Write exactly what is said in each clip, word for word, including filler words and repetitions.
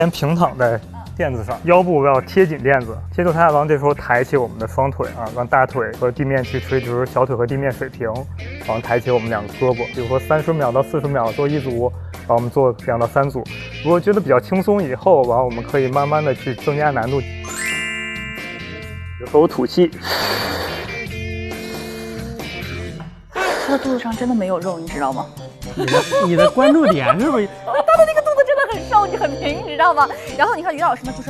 先平躺在垫子上，腰部要贴紧垫子，贴住它，然后这时候抬起我们的双腿啊，让大腿和地面去垂直，小腿和地面水平，然后抬起我们两个胳膊，比如说三十秒到四十秒做一组，然后我们做两到三组。如果觉得比较轻松以后，然后我们可以慢慢的去增加难度。有时候吐气。 他的肚子上真的没有肉，你知道吗？ 你的你的关注点是不是？ 他的那个肚子真的很瘦，你很平，你知道吗？然后你看于老师呢，就是。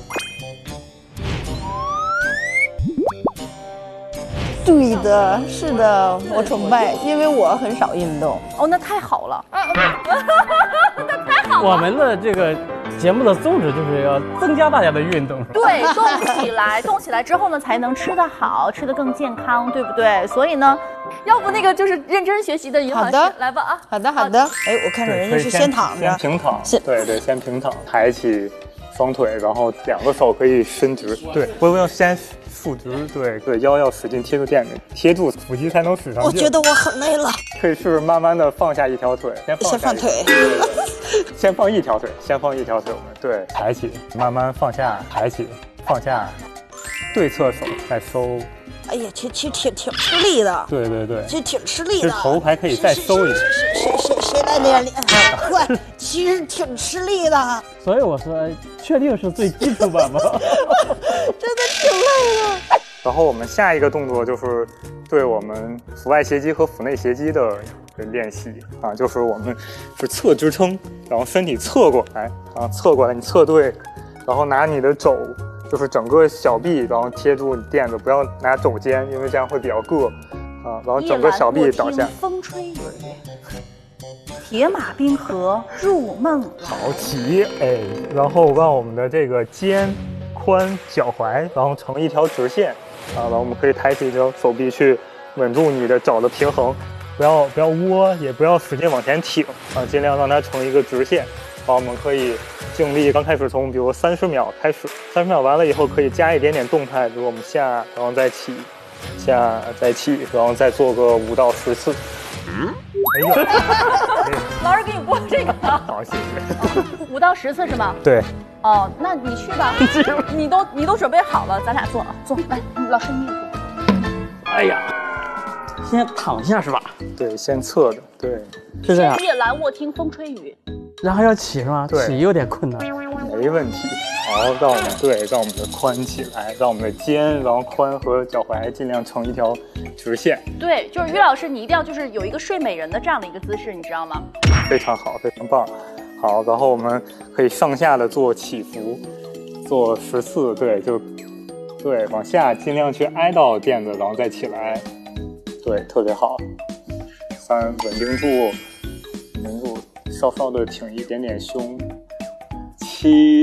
对的，是的，我崇拜，因为我很少运动。 哦，那太好了，那太好了。 我们的这个节目的宗旨就是要增加大家的运动。 对，动起来，动起来之后呢，才能吃得好，吃得更健康，对不对？所以呢，要不那个就是认真学习的于老师， 好的， 来吧啊。 好的，好的。哎，我看着人家是先躺着， 先平躺，对对，先平躺，抬起双腿，然后两个手可以伸直，对，微微要先竖直，对对，腰要使劲贴住垫子，贴住腹肌才能使上劲。 我觉得我很累了， 可以试试慢慢的放下一条腿，先放先放腿， 先放一条腿，先放一条腿，我们对，抬起，慢慢放下，抬起，放下，对侧手再收。 哎呀，挺挺挺挺吃力的， 对对对， 其实挺吃力的。 这头还可以再收一点。 谁谁谁来练练？快，其实挺吃力的。 所以我说，确定是最基础版吗？ 真的挺累的。 然后我们下一个动作就是对我们腹外斜肌和腹内斜肌的练习啊，就是我们是侧支撑，然后身体侧过来啊，侧过来，你侧对，然后拿你的肘。就是整个小臂，然后贴住你垫子，不要拿肘尖，因为这样会比较硌啊。然后整个小臂倒下。 风吹雨，铁马冰河入梦。 好起，哎，然后让我们的这个肩、髋、脚踝，然后成一条直线啊。然后我们可以抬起一条手臂去稳住你的脚的平衡，不要不要窝，也不要使劲往前挺啊，尽量让它成一个直线。然后我们可以尽力，刚开始从比如三十秒开始，三十秒完了以后可以加一点点动态，比如我们下，然后再起，下再起，然后再做个五到十次。嗯，哎呦， 老师给你播这个， 好，谢谢。 五到十次是吗？ 对。 哦，那你去吧，你都你都准备好了，咱俩做啊，做来，老师你也做。 哎呀，先躺下是吧？ 对，先侧着，对， 是这样。 夜阑卧听风吹雨。 然后要起是吗？ 对， 起有点困难。 没问题。好，让我们对，让我们的髋起来，让我们的肩，然后髋和脚踝尽量成一条直线。 对，就是于老师，你一定要就是有一个睡美人的这样的一个姿势，你知道吗？ 非常好，非常棒。好，然后我们可以上下的做起伏，做十次，对，就对，往下尽量去挨到垫子，然后再起来，对，特别好。三，稳定住，稳定住。稍稍的挺一点点胸，七、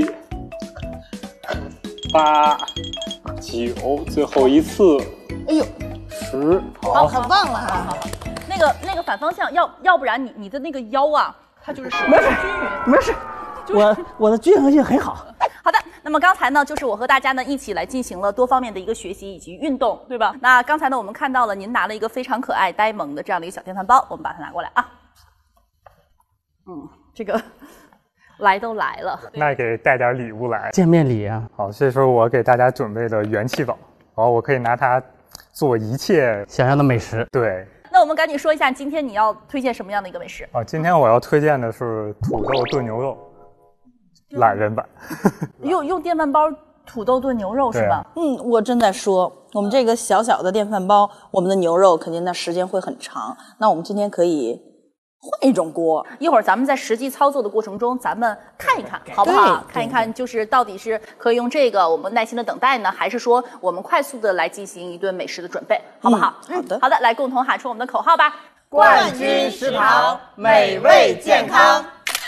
八、九，最后一次， 哎呦， 十， 好，很棒了哈。 那个那个反方向，要要不然你你的那个腰啊，它就是十分均匀。 没事，我我的均衡性很好。 好的，那么刚才呢，就是我和大家呢一起来进行了多方面的一个学习以及运动，对吧？那刚才呢，我们看到了您拿了一个非常可爱、呆萌的这样的一个小电饭煲，我们把它拿过来啊。嗯，这个来都来了， 那给带点礼物来， 见面礼啊。 好，这是我给大家准备的元气宝，然后我可以拿它做一切想要的美食。 对， 那我们赶紧说一下，今天你要推荐什么样的一个美食？ 啊，今天我要推荐的是土豆炖牛肉，懒人版。 用用电饭煲土豆炖牛肉是吧？ 嗯，我正在说，我们这个小小的电饭煲，我们的牛肉肯定那时间会很长，那我们今天可以换一种锅， 一会儿咱们在实际操作的过程中，咱们看一看，好不好？看一看，就是到底是可以用这个，我们耐心的等待呢，还是说我们快速的来进行一顿美食的准备，好不好？ 嗯、好的， 好的，来共同喊出我们的口号吧！ 冠军食堂，美味健康。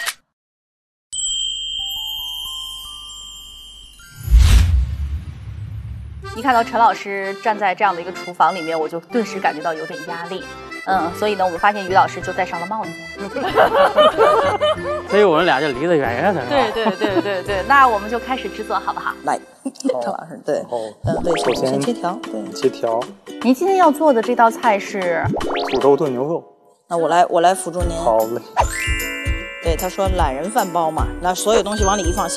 一看到陈老师站在这样的一个厨房里面，我就顿时感觉到有点压力。嗯，所以呢，我们发现于老师就戴上了帽子， 所以我们俩就离得远远的。 对对对对对，那我们就开始制作好不好？ 来，陈老师，对，嗯，对， 首先切条，对， 切条。 您今天要做的这道菜是土豆炖牛肉。 那我来，我来辅助您。 好嘞。 对，他说懒人饭包嘛，那所有东西往里一放。